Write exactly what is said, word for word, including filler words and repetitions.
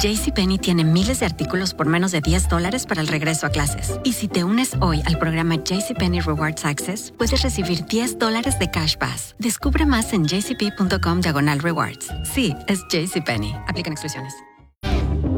JCPenney tiene miles de artículos por menos de diez dólares para el regreso a clases. Y si te unes hoy al programa JCPenney Rewards Access, puedes recibir diez dólares de Cash Pass. Descubre más en jcp.com diagonal rewards. Sí, es JCPenney. Aplican exclusiones.